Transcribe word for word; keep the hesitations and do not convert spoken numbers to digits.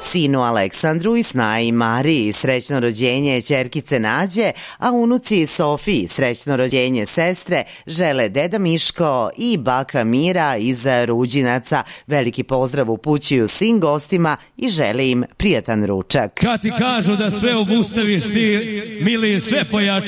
Sinu Aleksandru i snaji Mariji srećno rođenje ćerkice Nađe, a unuci Sofiji srećno rođenje sestre žele deda Miško i baka Mira iz Ruđinaca. Veliki pozdrav upućuju svim gostima i žele im prijatan ručak. Kad ti kažu da sve obustaviš, ti, mili, sve pojačaš.